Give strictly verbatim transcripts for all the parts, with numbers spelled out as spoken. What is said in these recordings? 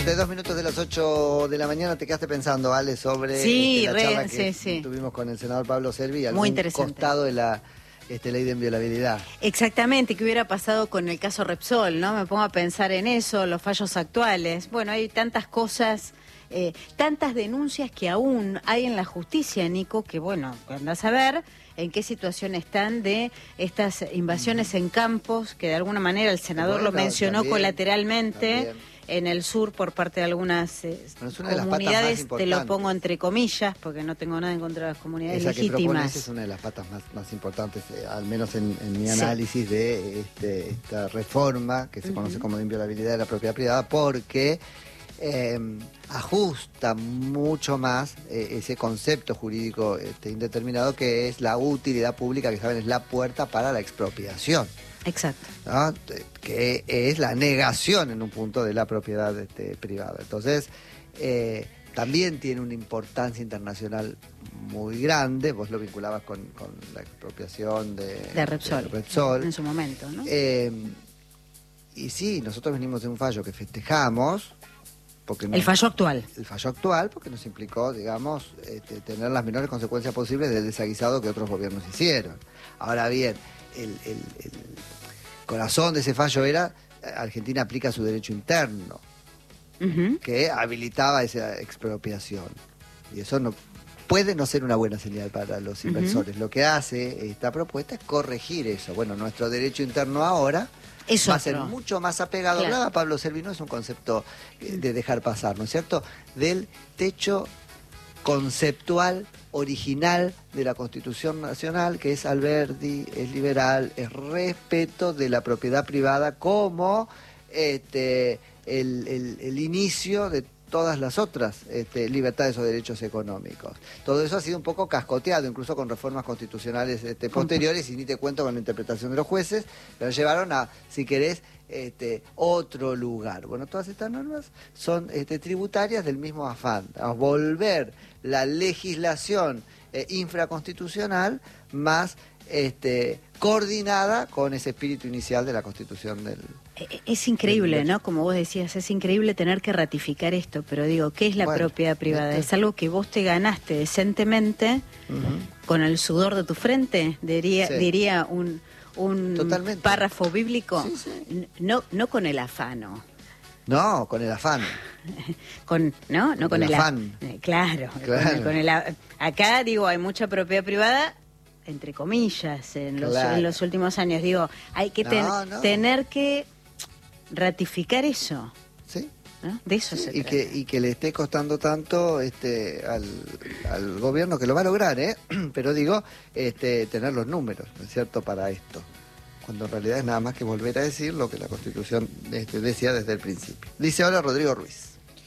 De dos minutos de las ocho de la mañana te quedaste pensando, Ale, sobre sí, este, la re, charla que sí, sí. tuvimos con el senador Pablo Selvi, Muy algún interesante. costado de la este, ley de inviolabilidad. Exactamente, ¿qué hubiera pasado con el caso Repsol? ¿No? Me pongo a pensar en eso, los fallos actuales. Bueno, hay tantas cosas, eh, tantas denuncias que aún hay en la justicia, Nico, que bueno, andás a ver en qué situación están de estas invasiones en campos, que de alguna manera el senador Bueno, lo mencionó también, colateralmente. también. En el sur por parte de algunas eh, Bueno, es una de las patas comunidades, más te lo pongo importantes. entre comillas, porque no tengo nada en contra de las comunidades Esa que propones legítimas. es una de las patas más, más importantes, eh, al menos en, en mi Sí. análisis de este, esta reforma que se Uh-huh. conoce como de inviolabilidad de la propiedad privada, porque eh, ajusta mucho más eh, ese concepto jurídico este, indeterminado que es la utilidad pública, que saben es la puerta para la expropiación. Exacto. ¿No? Que es la negación en un punto de la propiedad este, privada. Entonces, eh, también tiene una importancia internacional muy grande. Vos lo vinculabas con, con la expropiación de, De Repsol, de Repsol. En su momento, ¿no? Eh, y sí, nosotros venimos de un fallo que festejamos. Porque no, el fallo actual. El fallo actual, porque nos implicó, digamos, este, tener las menores consecuencias posibles del desaguisado que otros gobiernos hicieron. Ahora bien, el, el, el corazón de ese fallo era Argentina aplica su derecho interno, Uh-huh. que habilitaba esa expropiación. Y eso no puede no ser una buena señal para los inversores. Uh-huh. Lo que hace esta propuesta es corregir eso. Bueno, nuestro derecho interno ahora es va otro. a ser mucho más apegado. Claro. Hablaba Pablo Selvi, no es un concepto de dejar pasar, ¿no es cierto? Del techo conceptual original de la Constitución Nacional, que es Alberdi, es liberal, es respeto de la propiedad privada como este, el, el, el inicio de todas las otras este, libertades o derechos económicos. Todo eso ha sido un poco cascoteado, incluso con reformas constitucionales este, posteriores, y ni te cuento con la interpretación de los jueces, pero llevaron a, si querés, este, otro lugar. Bueno, todas estas normas son este, tributarias del mismo afán, a volver la legislación eh, infraconstitucional más este, coordinada con ese espíritu inicial de la Constitución del... Es increíble, ¿no? Como vos decías, es increíble tener que ratificar esto, pero digo, ¿qué es la bueno, propiedad privada? Este... Es algo que vos te ganaste decentemente uh-huh. con el sudor de tu frente, diría, sí. diría un, un párrafo bíblico, sí, sí. No, no con el afano. No, con el afán. con, no, no con el, el afán. A... Claro, claro. Con, con el a... acá digo, hay mucha propiedad privada, entre comillas, en los, claro. en los últimos años. Digo, hay que ten... no, no. tener que ratificar eso. Sí. ¿No? De eso sí, se y trata. que y que le esté costando tanto este al, al gobierno, que lo va a lograr, ¿eh? Pero digo, este tener los números, ¿no es cierto?, para esto. Cuando en realidad es nada más que volver a decir lo que la Constitución este, decía desde el principio. Dice ahora Rodrigo Ruiz.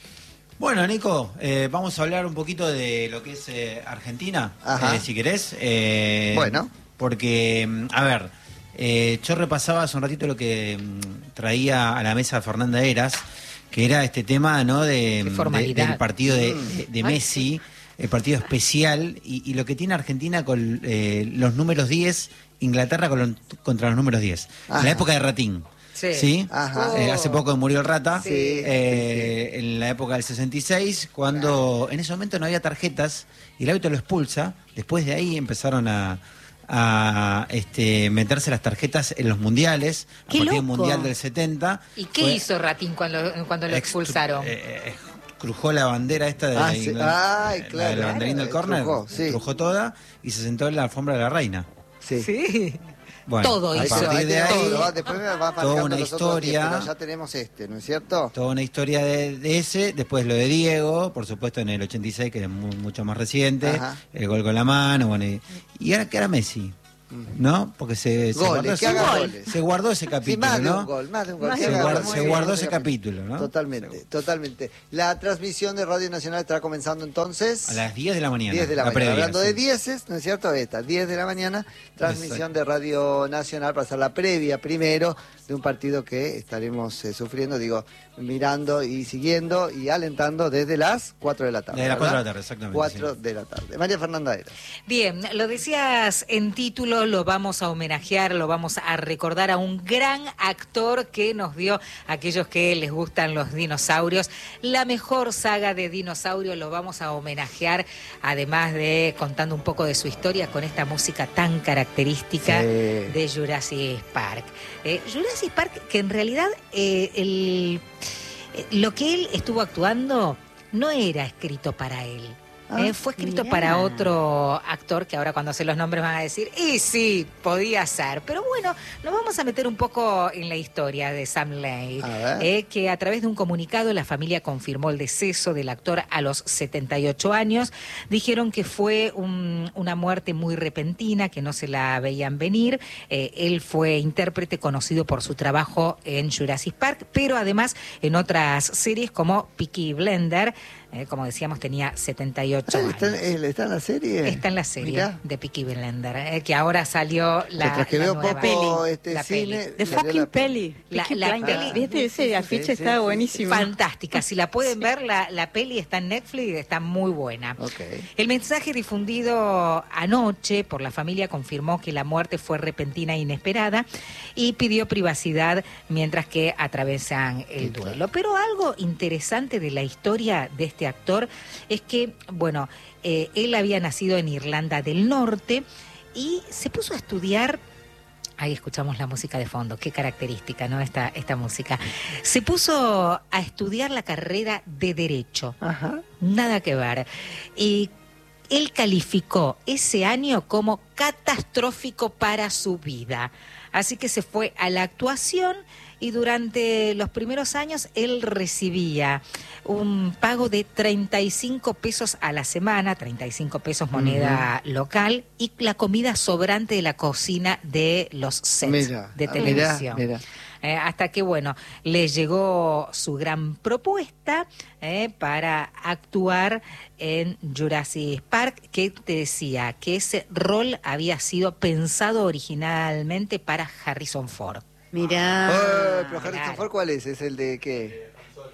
Bueno, Nico, eh, vamos a hablar un poquito de lo que es eh, Argentina, eh, si querés. Eh, bueno. Porque, a ver, eh, yo repasaba hace un ratito lo que mm, traía a la mesa Fernanda Heras, que era este tema, ¿no?, de, de del partido de, de, de Messi, el partido especial, y, y lo que tiene Argentina con eh, los números diez, Inglaterra con los, contra los números diez. Ajá. En la época de Ratín. Sí. ¿Sí? Ajá. Eh, hace poco murió el Rata. Sí. Eh, sí, sí. En la época del sesenta y seis, cuando claro. en ese momento no había tarjetas, y el árbitro lo expulsa. Después de ahí empezaron a, a este, meterse las tarjetas en los mundiales, a partir del mundial del setenta. ¿Y qué Fue, hizo Ratín cuando, cuando lo expulsaron? Eh, eh, crujó la bandera esta de ah, sí. Ay, la, claro, la banderina del córner, crujó, sí. crujó toda y se sentó en la alfombra de la reina. Sí. sí. Bueno, todo a hizo. partir de ahí, todo, después me va toda una historia, diez, pero ya tenemos este, ¿no es cierto? Toda una historia de, de ese, después lo de Diego, por supuesto en el ochenta y seis, que es muy, mucho más reciente, Ajá. el gol con la mano, bueno, y, y ahora que era Messi, ¿no? Porque se, se, goles, guardó, ese, goles. se guardó ese capítulo, sí, más de ¿no? Un gol, más de un gol, se, se, guardó, se guardó ese capítulo, ¿no? Totalmente, se... totalmente. La transmisión de Radio Nacional estará comenzando entonces... A las diez de la mañana. diez de la, la mañana. Previa, Hablando sí. de dieces, ¿no es cierto? Esta, diez de la mañana, transmisión Exacto. de Radio Nacional para hacer la previa primero de un partido que estaremos eh, sufriendo, digo, mirando y siguiendo y alentando desde las cuatro de la tarde. Desde las cuatro de la tarde, exactamente. cuatro sí. de la tarde. María Fernanda Heras. Bien, lo decías en título. hacerlo, lo vamos a homenajear, lo vamos a recordar a un gran actor que nos dio, a aquellos que les gustan los dinosaurios, la mejor saga de dinosaurios. Lo vamos a homenajear, además de contando un poco de su historia con esta música tan característica sí. de Jurassic Park. Eh, Jurassic Park, que en realidad eh, el, eh, lo que él estuvo actuando no era escrito para él. Ah, eh, fue escrito mirá. para otro actor que ahora cuando sé los nombres van a decir, y sí, podía ser. Pero bueno, nos vamos a meter un poco en la historia de Sam Lane, eh, que a través de un comunicado la familia confirmó el deceso del actor a los setenta y ocho años. Dijeron que fue un, una muerte muy repentina, que no se la veían venir. Eh, él fue intérprete conocido por su trabajo en Jurassic Park, pero además en otras series como Peaky Blinders. Eh, como decíamos, tenía setenta y ocho años. ¿Está, ¿Está en la serie? Está en la serie Mirá. de Peaky Blinders, eh, que ahora salió la, Mientras que la veo nueva poco este la cine. De fucking peli. La, la, la peli. ¿Viste ese afiche? Sí, está sí, buenísimo. Fantástica. Si la pueden sí. ver, la, la peli está en Netflix, está muy buena. Okay. El mensaje difundido anoche por la familia confirmó que la muerte fue repentina e inesperada y pidió privacidad mientras que atravesan el duelo. Pero algo interesante de la historia de este actor es que, bueno, eh, él había nacido en Irlanda del Norte y se puso a estudiar. Ahí escuchamos la música de fondo, qué característica, ¿no? Esta, esta música. Se puso a estudiar la carrera de Derecho. Ajá. Nada que ver. Y él calificó ese año como catastrófico para su vida. Así que se fue a la actuación y durante los primeros años él recibía un pago de treinta y cinco pesos a la semana, treinta y cinco pesos moneda uh-huh. local, y la comida sobrante de la cocina de los sets mira, de televisión. Mira, mira. Eh, hasta que, bueno, le llegó su gran propuesta eh, para actuar en Jurassic Park, que te decía que ese rol había sido pensado originalmente para Harrison Ford. Mirá. Oh, pero Harrison claro. Ford, ¿cuál es? ¿Es el de qué?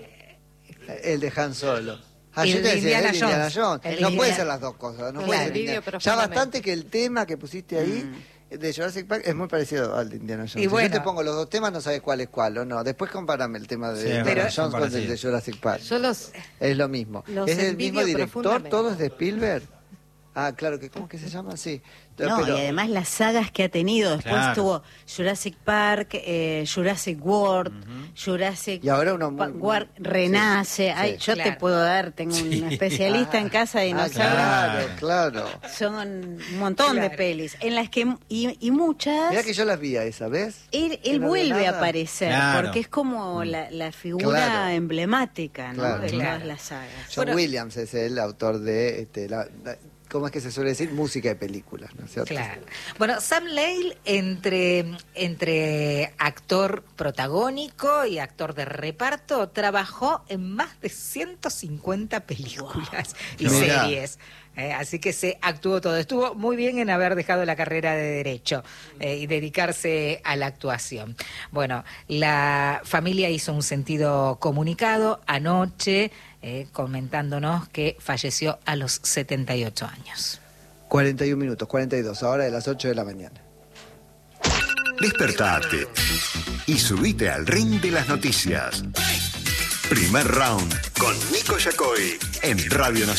El de Han Solo. Ah, el yo te de decía, Indiana el Jones. Jones. El no Indiana... puede ser las dos cosas. No claro. puede ser. Ya bastante que el tema que pusiste ahí mm. de Jurassic Park es muy parecido al de Indiana Jones. Y bueno, si yo te pongo los dos temas, no sabes cuál es cuál o no. Después compárame el tema de sí, Indiana Jones con el de Jurassic Park. Yo los, es lo mismo. Los es el mismo director, todo es de Spielberg. Ah, claro, que ¿cómo que se llama? Sí. No, pero... y además las sagas que ha tenido. Después claro. tuvo Jurassic Park, eh, Jurassic World, uh-huh. Jurassic y ahora uno muy, World Renace. Sí, Ay, sí. Yo claro. te puedo dar, tengo sí. un especialista ah, en casa de dinosaurios. Ah, claro, claro. Son un montón claro. de pelis. En las que, y, y muchas... Mirá que yo las vi a esa, ¿ves? Él, él vuelve a aparecer, claro. porque es como la, la figura claro. emblemática, ¿no? Claro. de claro. todas las sagas. John bueno, Williams es el autor de... Este, la, la, ¿cómo es que se suele decir? Música de películas, ¿no es cierto? Claro. Bueno, Sam Lane, entre, entre actor protagónico y actor de reparto, trabajó en más de ciento cincuenta películas wow. y Mirá. series. Eh, así que se actuó todo. Estuvo muy bien en haber dejado la carrera de Derecho eh, y dedicarse a la actuación. Bueno, la familia hizo un sentido comunicado anoche eh, comentándonos que falleció a los setenta y ocho años. cuarenta y un minutos, cuarenta y dos, ahora de las ocho de la mañana. Despertate y subite al ring de las noticias. Primer round con Nico Yacoy en Radio Nacional.